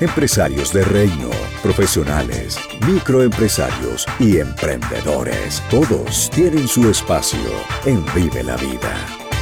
Empresarios de reino, profesionales, microempresarios y emprendedores. Todos tienen su espacio en Vive la Vida.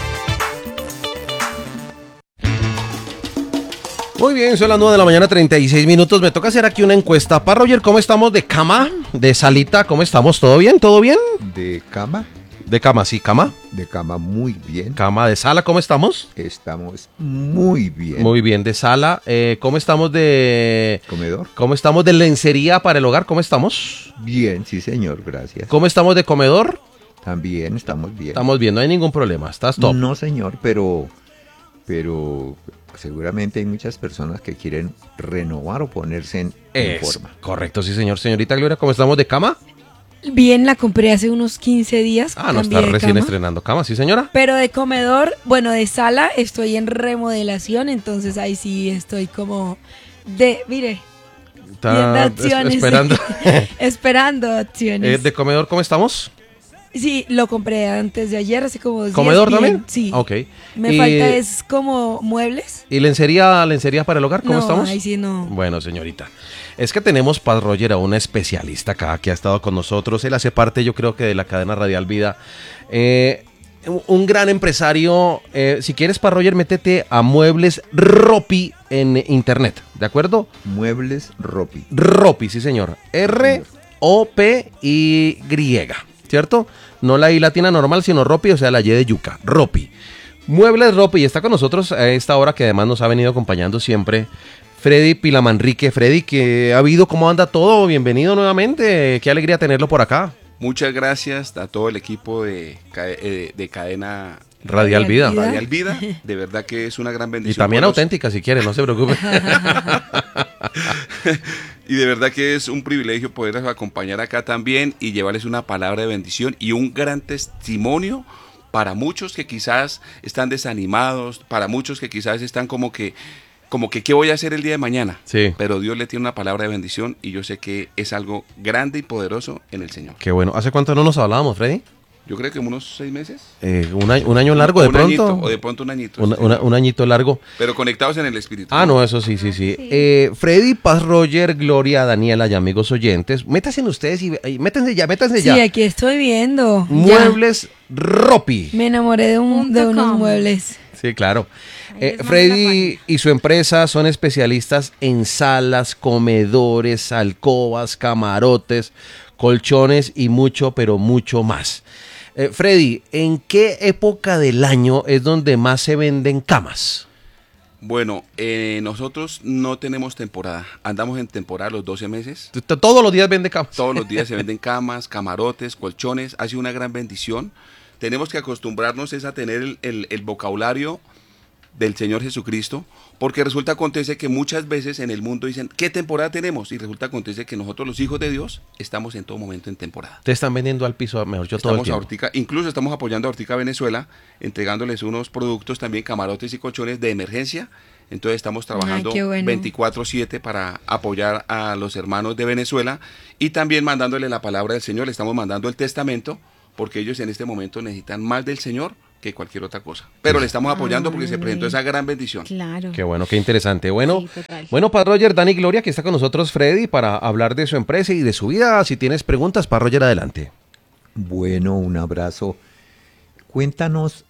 Muy bien, son las 9 de la mañana, 36 minutos. Me toca hacer aquí una encuesta. Pa Roger, ¿cómo estamos de cama? De salita, ¿cómo estamos? ¿Todo bien? ¿Todo bien? ¿De cama? De cama, sí, cama. De cama, muy bien. Cama de sala, ¿cómo estamos? Estamos muy bien. Muy bien, de sala. ¿Cómo estamos de... ¿Comedor? ¿Cómo estamos de lencería para el hogar? ¿Cómo estamos? Bien, sí señor, gracias. ¿Cómo estamos de comedor? También estamos bien. Estamos bien, no hay ningún problema, estás top. No señor, pero seguramente hay muchas personas que quieren renovar o ponerse en forma. Correcto, sí señor. Señorita Gloria, ¿cómo estamos de cama? Bien, la compré hace unos 15 días. Ah, no, está recién estrenando cama, ¿sí señora? Pero de comedor, bueno, de sala estoy en remodelación, entonces ahí sí estoy como mire, viendo acciones. Esperando. Esperando acciones. ¿De comedor cómo estamos? Sí, lo compré antes de ayer, hace como 2 días. ¿Comedor también? Sí. Ok. Me falta es como muebles. ¿Y lencería para el hogar? ¿Cómo estamos? Ahí sí no. Bueno, señorita, es que tenemos, Paz Roger, a una especialista acá que ha estado con nosotros. Él hace parte, yo creo que de la cadena Radial Vida. Un gran empresario. Si quieres, Paz Roger, métete a Muebles Ropi en internet, ¿de acuerdo? Muebles Ropi. Ropi, sí señor. R-O-P-Y, ¿cierto? No la I latina normal, sino Ropi, o sea, la Y de yuca. Ropi. Muebles Ropi, y está con nosotros a esta hora, que además nos ha venido acompañando siempre, Freddy Pilamanrique. Freddy, ¿qué ha habido? ¿Cómo anda todo? Bienvenido nuevamente. Qué alegría tenerlo por acá. Muchas gracias a todo el equipo de cadena Radial Vida. Radial Vida. De verdad que es una gran bendición. Y también auténtica, si quiere, no se preocupe. Y de verdad que es un privilegio poderlos acompañar acá también y llevarles una palabra de bendición y un gran testimonio para muchos que quizás están desanimados, para muchos que quizás están como que ¿qué voy a hacer el día de mañana? Sí. Pero Dios le tiene una palabra de bendición y yo sé que es algo grande y poderoso en el Señor. Qué bueno. ¿Hace cuánto no nos hablábamos, Freddy? Yo creo que unos 6 meses. Un año largo, de pronto. Añito, o de pronto un añito. Un añito largo. Pero conectados en el espíritu. Ah, no, eso sí. Freddy, Paz Roger, Gloria, Daniela y amigos oyentes, métanse en ustedes y métanse ya. Sí, aquí estoy viendo. Muebles Ropi. Me enamoré de unos muebles. Sí, claro. Freddy y su empresa son especialistas en salas, comedores, alcobas, camarotes, colchones y mucho, pero mucho más. Freddy, ¿en qué época del año es donde más se venden camas? Bueno, nosotros no tenemos temporada. Andamos en temporada los 12 meses. ¿Todos los días venden camas? Todos los días se venden camas, camarotes, colchones. Ha sido una gran bendición. Tenemos que acostumbrarnos a tener el vocabulario del Señor Jesucristo, porque acontece que muchas veces en el mundo dicen, ¿qué temporada tenemos? Y acontece que nosotros los hijos de Dios estamos en todo momento en temporada. Te están vendiendo al piso, mejor yo todo el tiempo. Incluso estamos apoyando a Hortica Venezuela, entregándoles unos productos también, camarotes y colchones de emergencia. Entonces estamos trabajando 24/7 para apoyar a los hermanos de Venezuela y también mandándole la palabra del Señor. Le estamos mandando el testamento porque ellos en este momento necesitan más del Señor que cualquier otra cosa. Pero le estamos apoyando porque se presentó esa gran bendición. Claro. Qué bueno, qué interesante. Bueno, Paz Roger, Dani y Gloria, que está con nosotros Freddy para hablar de su empresa y de su vida. Si tienes preguntas, Paz Roger, adelante. Bueno, un abrazo. Cuéntanos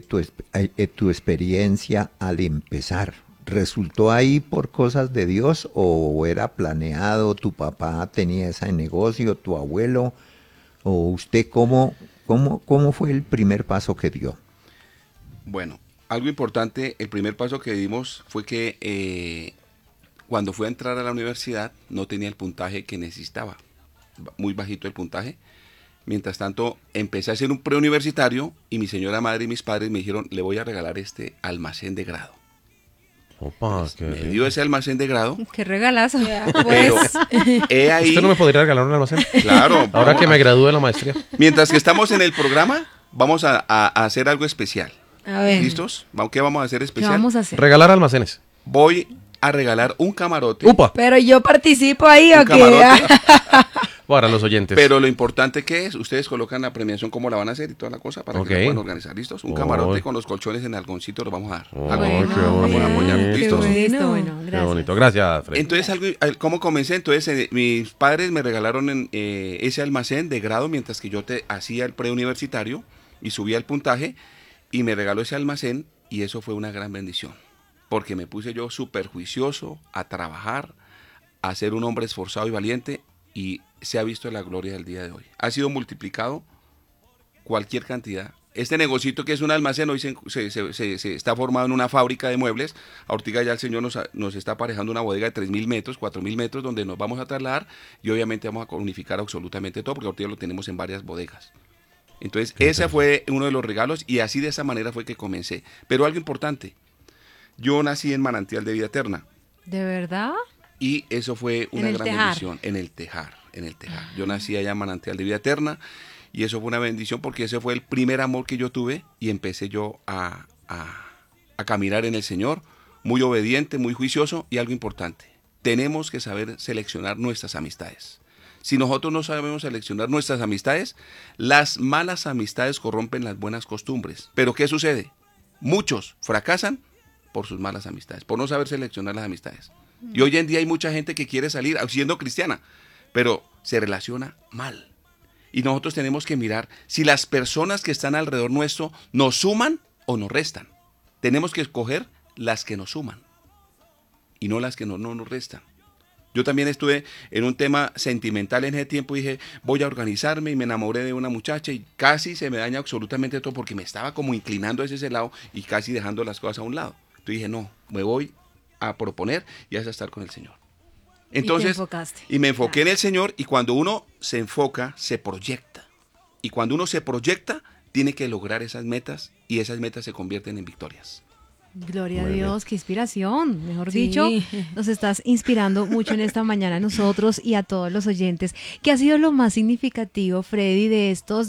tu experiencia al empezar. ¿Resultó ahí por cosas de Dios o era planeado? ¿Tu papá tenía ese negocio, tu abuelo? ¿O usted cómo fue el primer paso que dio? Bueno, algo importante, el primer paso que dimos fue que cuando fui a entrar a la universidad no tenía el puntaje que necesitaba, muy bajito el puntaje. Mientras tanto, empecé a hacer un preuniversitario y mi señora madre y mis padres me dijeron, le voy a regalar este almacén de grado. Opa, me dio ese almacén de grado. Qué regalazo. Pero ahí... ¿Usted no me podría regalar un almacén? Claro. Ahora que me gradúe de la maestría. Mientras que estamos en el programa, vamos a hacer algo especial. A ver. ¿Listos? ¿Qué vamos a hacer especial? ¿Qué vamos a hacer? Regalar almacenes. Voy a regalar un camarote. ¡Upa! Pero yo participo ahí, ¿o qué? Para los oyentes. Pero lo importante que es, ustedes colocan la premiación cómo la van a hacer y toda la cosa para que la puedan organizar. ¿Listos? Un camarote con los colchones en algoncito lo vamos a dar. Qué bonito. ¿Listos? Qué bonito. Gracias, Freddy. Entonces, ¿cómo comencé? Entonces, mis padres me regalaron ese almacén de grado mientras que yo hacía el preuniversitario y subía el puntaje y me regaló ese almacén y eso fue una gran bendición. Porque me puse yo súper juicioso a trabajar, a ser un hombre esforzado y valiente y se ha visto la gloria del día de hoy. Ha sido multiplicado cualquier cantidad. Este negocito que es un almacén hoy se está formado en una fábrica de muebles. Ahorita ya el Señor nos está aparejando una bodega de 3.000 metros, 4.000 metros donde nos vamos a trasladar y obviamente vamos a unificar absolutamente todo porque ahorita lo tenemos en varias bodegas. Entonces ese fue uno de los regalos y así de esa manera fue que comencé. Pero algo importante, yo nací en Manantial de Vida Eterna. ¿De verdad? Y eso fue una gran bendición en el Tejar. Yo nací allá en Manantial de Vida Eterna y eso fue una bendición porque ese fue el primer amor que yo tuve y empecé yo a caminar en el Señor, muy obediente, muy juicioso y algo importante, tenemos que saber seleccionar nuestras amistades. Si nosotros no sabemos seleccionar nuestras amistades, las malas amistades corrompen las buenas costumbres. Pero ¿qué sucede? Muchos fracasan por sus malas amistades, por no saber seleccionar las amistades. Y hoy en día hay mucha gente que quiere salir siendo cristiana, pero se relaciona mal. Y nosotros tenemos que mirar si las personas que están alrededor nuestro nos suman o nos restan. Tenemos que escoger las que nos suman y no las que no nos restan. Yo también estuve en un tema sentimental en ese tiempo y dije, voy a organizarme y me enamoré de una muchacha y casi se me daña absolutamente todo porque me estaba como inclinando hacia ese lado y casi dejando las cosas a un lado. Entonces dije, no, me voy a proponer y a estar con el Señor. Entonces, y me enfoqué en el Señor y cuando uno se enfoca, se proyecta. Y cuando uno se proyecta, tiene que lograr esas metas y esas metas se convierten en victorias. Gloria a Dios, qué inspiración, mejor dicho, nos estás inspirando mucho en esta mañana a nosotros y a todos los oyentes. ¿Qué ha sido lo más significativo, Freddy, de estos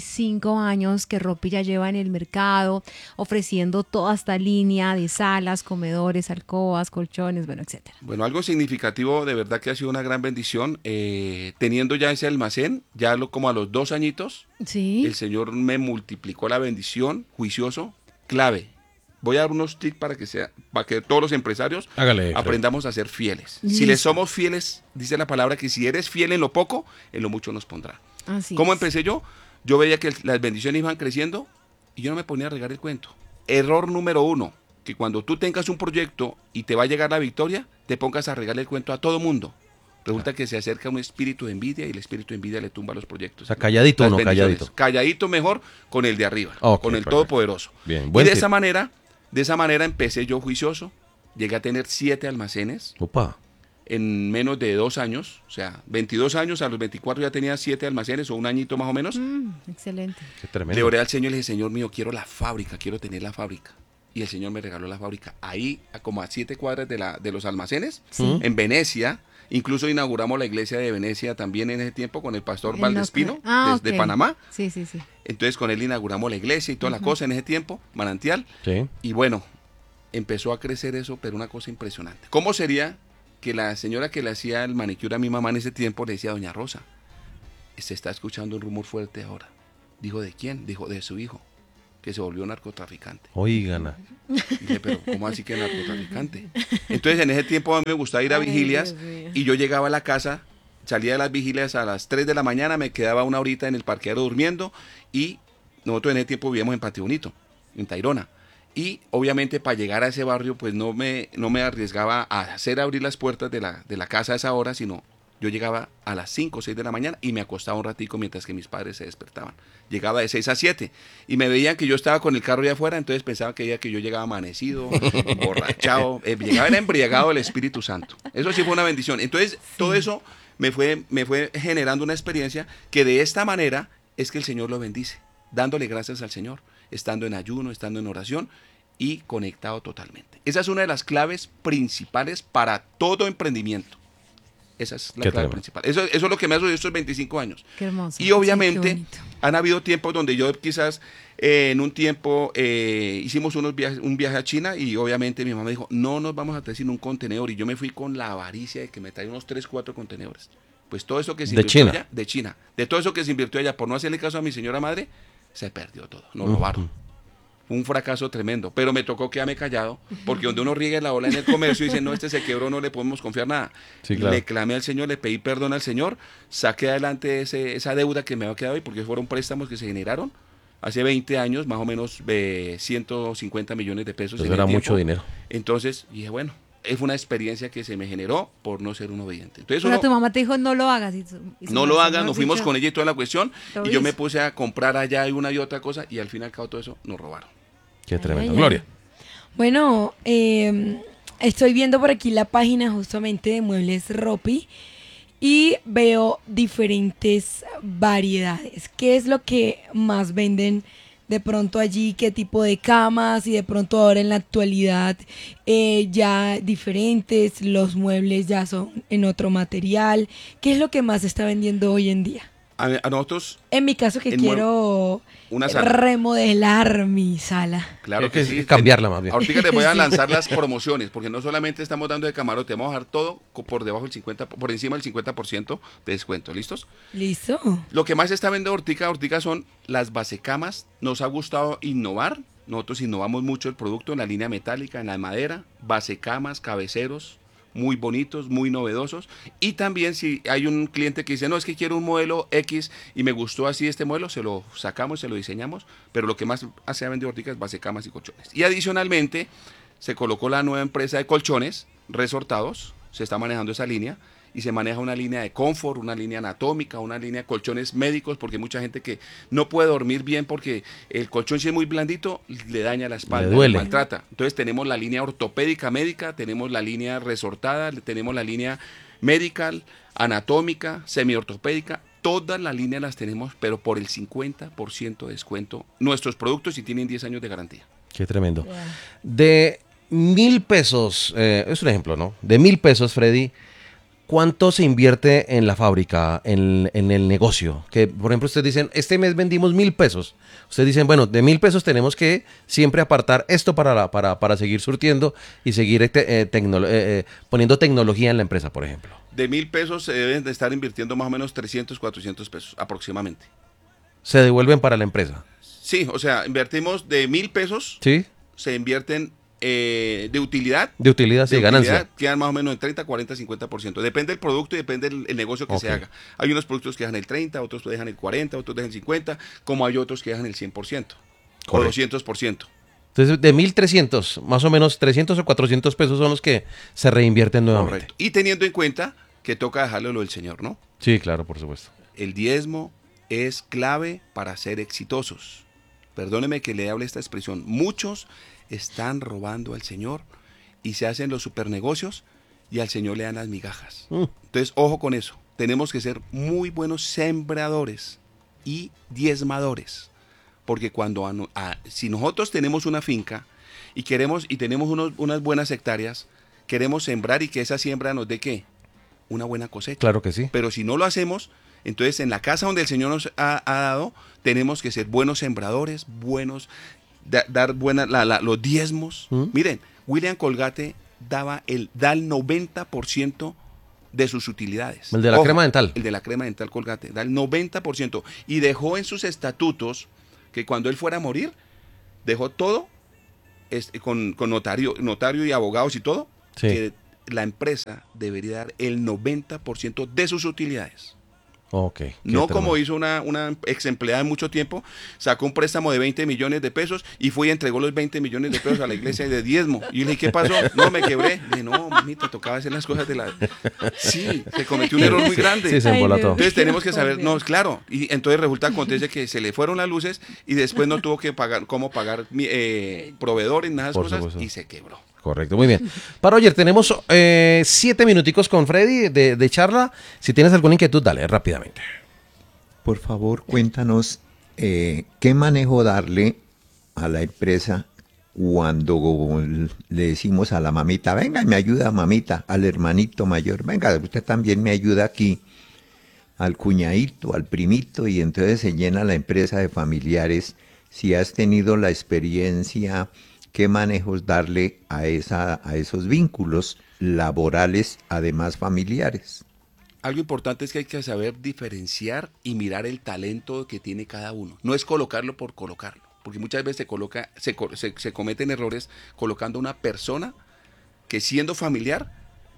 25 años que Ropi ya lleva en el mercado, ofreciendo toda esta línea de salas, comedores, alcobas, colchones, bueno, etcétera? Bueno, algo significativo, de verdad que ha sido una gran bendición, teniendo ya ese almacén, ya como a los 2 añitos, el Señor me multiplicó la bendición, juicioso, clave. Voy a dar unos tips para que todos los empresarios aprendamos a ser fieles. Si le somos fieles, dice la palabra que si eres fiel en lo poco, en lo mucho nos pondrá. ¿Cómo empecé yo? Yo veía que las bendiciones iban creciendo y yo no me ponía a regar el cuento. Error número 1, que cuando tú tengas un proyecto y te va a llegar la victoria, te pongas a regarle el cuento a todo mundo. Resulta que se acerca un espíritu de envidia y el espíritu de envidia le tumba los proyectos. O sea, calladito o no calladito. Calladito mejor con el de arriba, con el Todopoderoso. Bien, y de esa manera empecé yo juicioso, llegué a tener 7 almacenes. Opa. En menos de 2 años, o sea, 22 años, a los 24 ya tenía 7 almacenes o un añito más o menos. Excelente. Qué tremendo. Le oré al Señor y le dije, Señor mío, quiero la fábrica, quiero tener la fábrica. Y el Señor me regaló la fábrica. Ahí, como a 7 cuadras de los almacenes, en Venecia. Incluso inauguramos la iglesia de Venecia también en ese tiempo con el pastor Valdespino, de Panamá. Sí. Entonces con él inauguramos la iglesia y toda la cosa en ese tiempo, Manantial. Sí. Y bueno, empezó a crecer eso, pero una cosa impresionante. ¿Cómo sería que la señora que le hacía el manicure a mi mamá en ese tiempo le decía, doña Rosa, se está escuchando un rumor fuerte ahora? Dijo, ¿de quién? Dijo, de su hijo, que se volvió narcotraficante. Oigan. Dije, pero ¿cómo así que narcotraficante? Entonces en ese tiempo a mí me gustaba ir a vigilias y yo llegaba a la casa, salía de las vigilias a las 3 de la mañana, me quedaba una horita en el parqueadero durmiendo y nosotros en ese tiempo vivíamos en Patio Bonito, en Tayrona. Y obviamente para llegar a ese barrio pues no me arriesgaba a hacer abrir las puertas de la casa a esa hora, sino yo llegaba a las 5 o 6 de la mañana y me acostaba un ratico mientras que mis padres se despertaban. Llegaba de 6 a 7 y me veían que yo estaba con el carro allá afuera, entonces pensaban que yo llegaba amanecido, borrachado, llegaba embriagado del Espíritu Santo. Eso sí fue una bendición. Entonces todo eso me fue generando una experiencia que de esta manera es que el Señor lo bendice, dándole gracias al Señor, estando en ayuno, estando en oración y conectado totalmente. Esa es una de las claves principales para todo emprendimiento. Esa es la clave principal. Eso es lo que me ha sucedido estos 25 años. Qué hermoso. Y obviamente han habido tiempos donde yo quizás en un tiempo hicimos un viaje a China y obviamente mi mamá me dijo, no nos vamos a traer sin un contenedor. Y yo me fui con la avaricia de que me traía unos 3, 4 contenedores. Pues todo eso que se invirtió allá, de China, de todo eso que se invirtió allá por no hacerle caso a mi señora madre, se perdió todo, nos robaron. Un fracaso tremendo, pero me tocó quedarme callado, porque donde uno riegue la ola en el comercio y dice, no, este se quebró, no le podemos confiar nada. Sí, claro. Le clamé al Señor, le pedí perdón al Señor, saqué adelante esa deuda que me había quedado ahí, porque fueron préstamos que se generaron hace 20 años, más o menos 150 millones de pesos. Eso era mucho dinero. Entonces dije, bueno, es una experiencia que se me generó por no ser un obediente. Entonces, pero tu mamá te dijo, no lo hagas. No lo hagas, nos fuimos con ella y toda la cuestión, y yo me puse a comprar allá una y otra cosa, y al fin y al cabo todo eso nos robaron. Qué tremendo. Gloria. Bueno, estoy viendo por aquí la página justamente de Muebles Ropi y veo diferentes variedades. ¿Qué es lo que más venden de pronto allí? ¿Qué tipo de camas? Y de pronto ahora en la actualidad ya diferentes, los muebles ya son en otro material. ¿Qué es lo que más se está vendiendo hoy en día? A nosotros... En mi caso que quiero remodelar mi sala. Claro que sí. Cambiarla más bien. Ahorita les voy a lanzar las promociones, porque no solamente estamos dando de camarote, vamos a dejar todo por debajo del 50%, por encima del 50% de descuento. ¿Listos? Listo. Lo que más se está vendiendo Ortica son las basecamas. Nos ha gustado innovar. Nosotros innovamos mucho el producto en la línea metálica, en la madera, basecamas, cabeceros, muy bonitos, muy novedosos. Y también si hay un cliente que dice, no, es que quiero un modelo X y me gustó así este modelo, se lo sacamos, se lo diseñamos, pero lo que más se ha vendido Ortica es basecamas y colchones. Y adicionalmente se colocó la nueva empresa de colchones resortados, se está manejando esa línea, y se maneja una línea de confort, una línea anatómica, una línea de colchones médicos, porque hay mucha gente que no puede dormir bien porque el colchón, si es muy blandito, le daña la espalda, le maltrata. Entonces tenemos la línea ortopédica médica, tenemos la línea resortada, tenemos la línea medical, anatómica, semiortopédica, todas las líneas las tenemos, pero por el 50% de descuento. Nuestros productos y tienen 10 años de garantía. Qué tremendo. De 1,000 pesos, es un ejemplo, ¿no? De 1,000 pesos, Freddy, ¿cuánto se invierte en la fábrica, en el negocio? Que, por ejemplo, ustedes dicen, este mes vendimos 1,000 pesos. Ustedes dicen, bueno, de 1,000 pesos tenemos que siempre apartar esto para seguir surtiendo y seguir poniendo tecnología en la empresa, por ejemplo. De 1,000 pesos se deben de estar invirtiendo más o menos 300, 400 pesos aproximadamente. ¿Se devuelven para la empresa? Sí, o sea, invertimos de 1,000 pesos, ¿sí? Se invierten de utilidad. De utilidad, sí, ganancia. Quedan más o menos en 30, 40, 50%. Depende del producto y depende del negocio que se haga. Hay unos productos que dejan el 30, otros dejan el 40, otros dejan el 50, como hay otros que dejan el 100%. O 200%. Entonces, de 1,300, más o menos 300 o 400 pesos son los que se reinvierten nuevamente. Correcto. Y teniendo en cuenta que toca dejarle lo del Señor, ¿no? Sí, claro, por supuesto. El diezmo es clave para ser exitosos. Perdóneme que le hable esta expresión. Muchos están robando al Señor y se hacen los supernegocios y al Señor le dan las migajas. Entonces, ojo con eso. Tenemos que ser muy buenos sembradores y diezmadores. Porque si nosotros tenemos una finca y tenemos unas buenas hectáreas, queremos sembrar y que esa siembra nos dé ¿qué? Una buena cosecha. Claro que sí. Pero si no lo hacemos, entonces en la casa donde el Señor nos ha dado, tenemos que ser buenos sembradores, dar los diezmos. Miren, William Colgate da el 90% de sus utilidades. El de la crema dental. El de la crema dental Colgate, da el 90%. Y dejó en sus estatutos que cuando él fuera a morir, dejó todo con notario y abogados y todo, sí, que la empresa debería dar el 90% de sus utilidades. Okay, no como hizo una ex empleada en mucho tiempo, sacó un préstamo de 20 millones de pesos y fue y entregó los 20 millones de pesos a la iglesia de diezmo. Y le dije, ¿qué pasó? No, me quebré. Le dije, no, mamita, tocaba hacer las cosas de la... Sí, se cometió un error muy grande. Sí, se embolató. Entonces tenemos que saber, no, claro. Y entonces resulta, acontece que se le fueron las luces y después no tuvo que pagar, pagar proveedores, nada de esas cosas, supuesto. Y se quebró. Correcto, muy bien. Para Roger, tenemos 7 minuticos con Freddy de charla. Si tienes alguna inquietud, dale rápidamente. Por favor, cuéntanos qué manejo darle a la empresa cuando le decimos a la mamita, venga, me ayuda mamita, al hermanito mayor, venga, usted también me ayuda aquí, al cuñadito, al primito, y entonces se llena la empresa de familiares. Si has tenido la experiencia, ¿qué manejos darle a esos vínculos laborales, además familiares? Algo importante es que hay que saber diferenciar y mirar el talento que tiene cada uno. No es colocarlo por colocarlo, porque muchas veces se cometen errores colocando a una persona que siendo familiar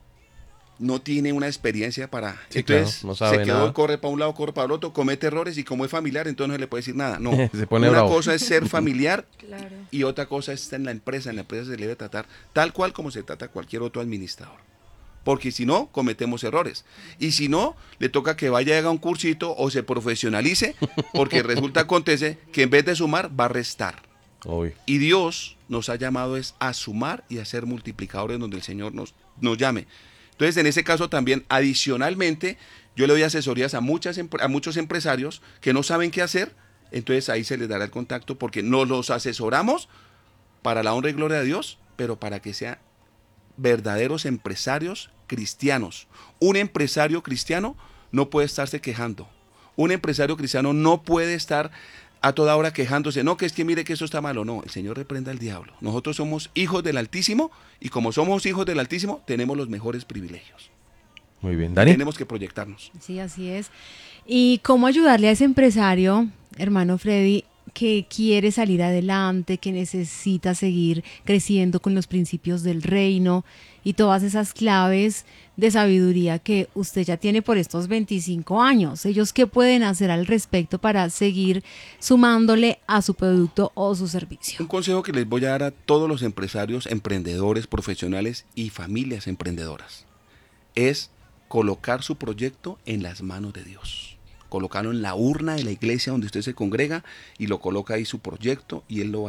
no tiene una experiencia para... Sí, entonces claro, no sabe se quedó, nada. corre para un lado, corre para el otro, comete errores y como es familiar entonces no se le puede decir nada. No, Se pone una bravo. cosa es ser familiar Claro. y otra cosa es estar en la empresa. En la empresa se le debe tratar tal cual como se trata a cualquier otro administrador. Porque si no, cometemos errores. Y si no, le toca que vaya a haga un cursito o se profesionalice, porque resulta, acontece que en vez de sumar, va a restar. Uy. Y Dios nos ha llamado es a sumar y a ser multiplicadores donde el Señor nos llame. Entonces, en ese caso también, adicionalmente, yo le doy asesorías a muchos empresarios que no saben qué hacer, entonces ahí se les dará el contacto porque nos los asesoramos para la honra y gloria de Dios, pero para que sean verdaderos empresarios cristianos. Un empresario cristiano no puede estarse quejando. Un empresario cristiano no puede estar a toda hora quejándose. No, que es que mire que eso está malo. No, el Señor reprenda al diablo. Nosotros somos hijos del Altísimo y como somos hijos del Altísimo, tenemos los mejores privilegios. Muy bien, Dani. Tenemos que proyectarnos. Sí, así es. ¿Y cómo ayudarle a ese empresario, hermano Freddy, que quiere salir adelante, que necesita seguir creciendo con los principios del reino y todas esas claves de sabiduría que usted ya tiene por estos 25 años? ¿Ellos qué pueden hacer al respecto para seguir sumándole a su producto o su servicio? Un consejo que les voy a dar a todos los empresarios, emprendedores, profesionales y familias emprendedoras es colocar su proyecto en las manos de Dios. Colocarlo en la urna de la iglesia donde usted se congrega y lo coloca ahí su proyecto y él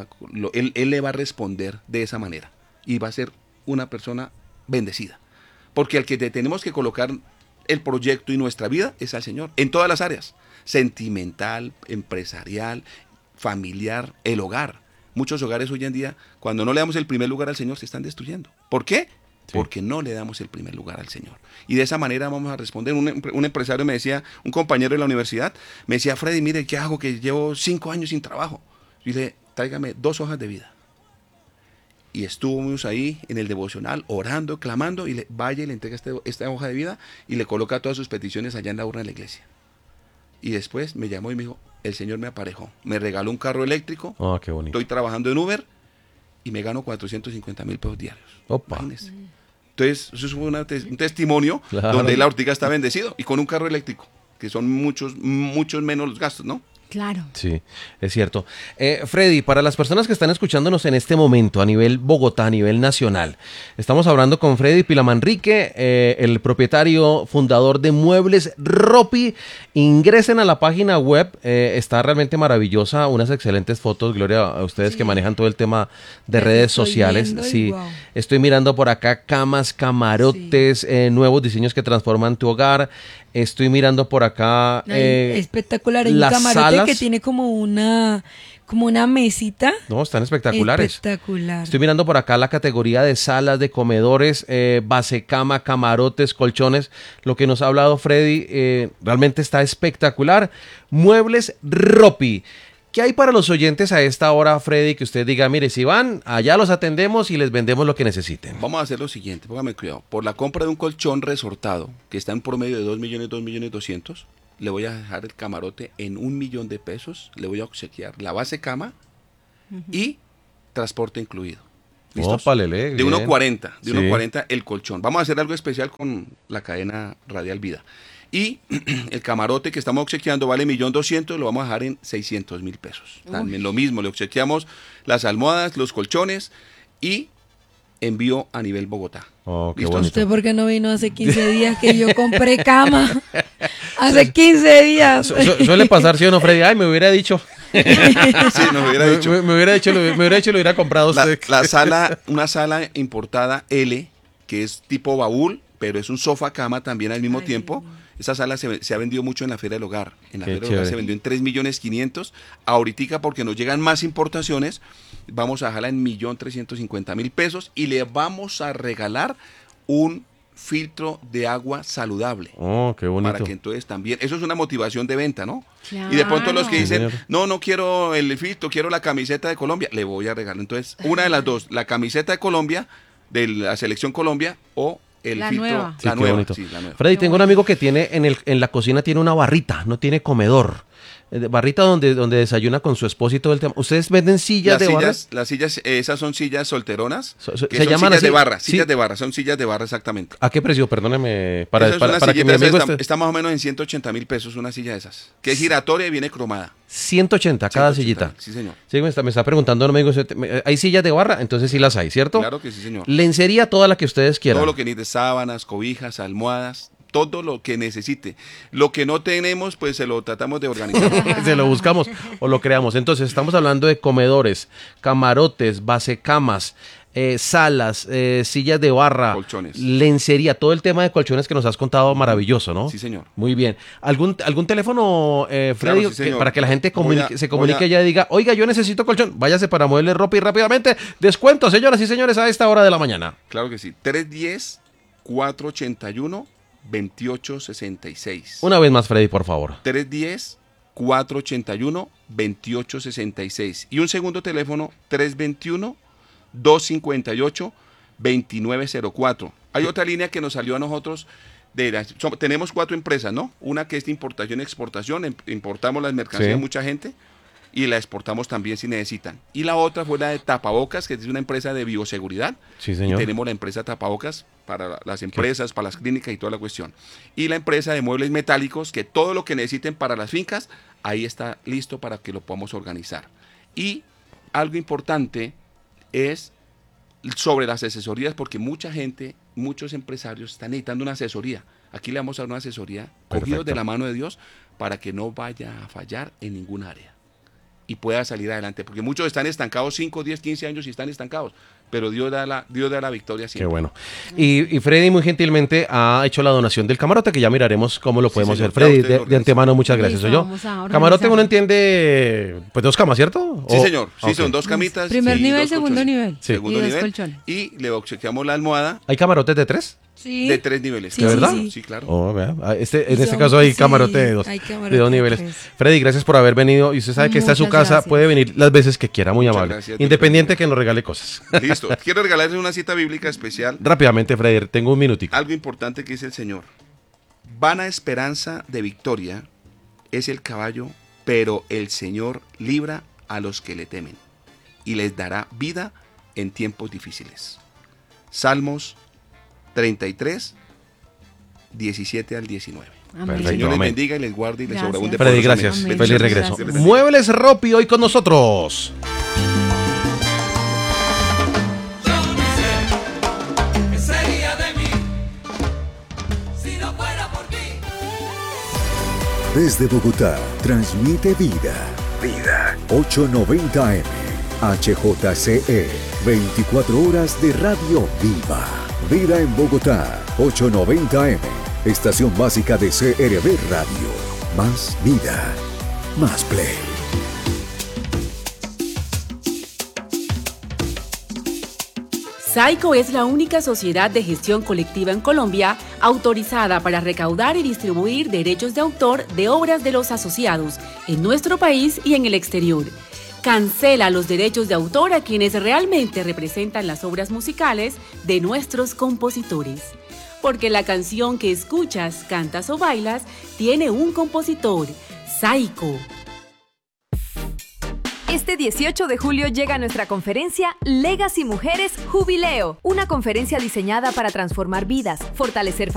le va a responder de esa manera y va a ser una persona bendecida. Porque al que tenemos que colocar el proyecto y nuestra vida es al Señor, en todas las áreas, sentimental, empresarial, familiar, el hogar. Muchos hogares hoy en día, cuando no le damos el primer lugar al Señor, se están destruyendo. ¿Por qué? Sí. Porque no le damos el primer lugar al Señor. Y de esa manera vamos a responder. Un empresario me decía, un compañero de la universidad, me decía, Freddy, mire, ¿qué hago? Que llevo 5 años sin trabajo. Y le dije, tráigame 2 hojas de vida. Y estuvimos ahí en el devocional, orando, clamando, y vaya y le entrega esta hoja de vida y le coloca todas sus peticiones allá en la urna de la iglesia. Y después me llamó y me dijo, el Señor me aparejó. Me regaló un carro eléctrico. Oh, qué bonito. Estoy trabajando en Uber y me gano 450,000 pesos diarios. Opa. Imagínese. Entonces, eso es un testimonio, claro, donde la ortiga está bendecido y con un carro eléctrico, que son muchos menos los gastos, ¿no? Claro. Sí, es cierto. Freddy, para las personas que están escuchándonos en este momento a nivel Bogotá, a nivel nacional, estamos hablando con Freddy Pilamanrique, el propietario, fundador de Muebles Ropi. Ingresen a la página web, está realmente maravillosa, unas excelentes fotos, Gloria, a ustedes que manejan todo el tema de redes sociales. Sí, wow. Estoy mirando por acá camas, camarotes, nuevos diseños que transforman tu hogar. Estoy mirando por acá espectacular, hay un camarote salas que tiene como una mesita. No, están espectaculares. Espectacular. Estoy mirando por acá la categoría de salas, de comedores, base cama, camarotes, colchones. Lo que nos ha hablado Freddy realmente está espectacular. Muebles Ropi. ¿Qué hay para los oyentes a esta hora, Freddy? Que usted diga, mire, si van, allá los atendemos y les vendemos lo que necesiten. Vamos a hacer lo siguiente, póngame cuidado. Por la compra de un colchón resortado, que está en promedio de 2.200.000, le voy a dejar el camarote en 1.000.000 de pesos, le voy a obsequiar la base cama y transporte incluido. ¿Listos? Opa, lele, de 1.40, de 1.40 el colchón. Vamos a hacer algo especial con la cadena Radial Vida. Y el camarote que estamos obsequiando vale 1.200.000, lo vamos a dejar en 600.000 pesos. También lo mismo, le obsequiamos las almohadas, los colchones y envío a nivel Bogotá. Oh, qué bonito. ¿Usted por qué no vino hace 15 días que yo compré cama? Hace 15 días. Suele pasar, ¿sí o no, Freddy? Ay, me hubiera dicho. Sí, nos hubiera dicho. Me hubiera dicho, lo hubiera comprado usted. La sala, una sala importada L, que es tipo baúl, pero es un sofá cama también al mismo tiempo. Esa sala se ha vendido mucho en la Feria del Hogar. En la Feria del Hogar se vendió en 3.500.000. Ahorita, porque nos llegan más importaciones, vamos a dejarla en 1.350.000 pesos y le vamos a regalar un filtro de agua saludable. Oh, qué bonito. Para que entonces también, eso es una motivación de venta, ¿no? Claro. Y de pronto los que dicen, no quiero el filtro, quiero la camiseta de Colombia, le voy a regalar. Entonces, una de las dos, la camiseta de Colombia, de la Selección Colombia, o el La filtro, nueva. Sí, la qué nueva, bonito. sí, la nueva. Freddy, tengo un amigo que tiene en la cocina tiene una barrita, no tiene comedor. Barrita donde desayuna con su esposo y todo el tema. ¿Ustedes venden sillas de barra? Las sillas, esas son sillas solteronas, Se que llaman son sillas así. de barra, Sí. sillas de barra, son sillas de barra exactamente. ¿A qué precio? Perdóneme, para Esa es una que mi sillita, amigo esa esté... está más o menos en 180.000 pesos una silla de esas, que es giratoria y viene cromada. 180 cada 180.000, sillita. Sí, señor. Sí, me está preguntando, no me digo, ¿hay sillas de barra? Entonces sí las hay, ¿cierto? Claro que sí, señor. Lencería, toda la que ustedes quieran. Todo lo que necesite, sábanas, cobijas, almohadas, todo lo que necesite. Lo que no tenemos, pues se lo tratamos de organizar. Se lo buscamos o lo creamos. Entonces, estamos hablando de comedores, camarotes, basecamas, salas, sillas de barra, Colchones. lencería, todo el tema de colchones que nos has contado, maravilloso, ¿no? Sí, señor. Muy bien. ¿Algún teléfono, Freddy, Claro, sí, señor. para que la gente Voy se comunique ya y diga, oiga, yo necesito colchón, váyase para Muebles Ropi rápidamente. Descuento, señoras y señores, a esta hora de la mañana. Claro que sí. 310-481-2866. Una vez más, Freddy, por favor. 310-481-2866. Y un segundo teléfono, 321-258-2904. Hay otra línea que nos salió a nosotros. Tenemos 4 empresas, ¿no? Una que es de importación y exportación. Importamos las mercancías de Sí. mucha gente y la exportamos también si necesitan. Y la otra fue la de Tapabocas, que es una empresa de bioseguridad. Sí, Y señor. tenemos la empresa Tapabocas para las empresas, para las clínicas y toda la cuestión. Y la empresa de muebles metálicos, que todo lo que necesiten para las fincas, ahí está listo para que lo podamos organizar. Y algo importante es sobre las asesorías, porque mucha gente, muchos empresarios están necesitando una asesoría. Aquí le vamos a dar una asesoría cogidos Perfecto. de la mano de Dios para que no vaya a fallar en ningún área y pueda salir adelante, porque muchos están estancados 5, 10, 15 años y están estancados, pero Dios da la victoria siempre. Qué bueno. Y Freddy muy gentilmente ha hecho la donación del camarote, que ya miraremos cómo lo podemos señor. hacer. Freddy, Ya ustedes lo de organizan. antemano, muchas gracias. Listo, ¿Soy yo? vamos a organizar. Camarote uno entiende, pues 2 camas, ¿cierto? Sí, señor. Sí, ok. son 2 camitas. Primer y nivel, 2 segundo colchones. nivel. Sí. Segundo Y 2 nivel. colchones. Y le obsequiamos la almohada ¿Hay camarotes de 3? Sí. de 3 niveles. Sí, ¿De verdad? Sí, claro. Oh, vea. En este Son- caso hay sí, camarote de 2 hay camarote de 2 de niveles. 3. Freddy, gracias por haber venido. Y usted sabe que está en su Muchas casa, gracias. puede venir las veces que quiera, muy Muchas amable. gracias, Dios Independiente bendiga. que nos regale cosas. Listo. Quiero regalarles una cita bíblica especial. Rápidamente, Freddy, tengo un minutico. Algo importante que dice el Señor. Vana esperanza de victoria es el caballo, pero el Señor libra a los que le temen y les dará vida en tiempos difíciles. Salmos 33, 17 al 19. Amén. El Señor les amén. bendiga y les guarde y les Gracias. sobreabunde. Freddy, poderosamente. gracias. Amén. Feliz Muchas regreso. gracias. Muebles Ropi hoy con nosotros. ¿Qué sería de mí si no fuera por ti? Desde Bogotá, transmite Vida. Vida. 890M. HJCE. 24 horas de radio viva. Vida en Bogotá. 890M. Estación básica de CRB Radio. Más vida. Más play. SAICO es la única sociedad de gestión colectiva en Colombia autorizada para recaudar y distribuir derechos de autor de obras de los asociados en nuestro país y en el exterior. Cancela los derechos de autor a quienes realmente representan las obras musicales de nuestros compositores. Porque la canción que escuchas, cantas o bailas tiene un compositor, SAICO. Este 18 de julio llega nuestra conferencia Legacy Mujeres Jubileo, una conferencia diseñada para transformar vidas, fortalecer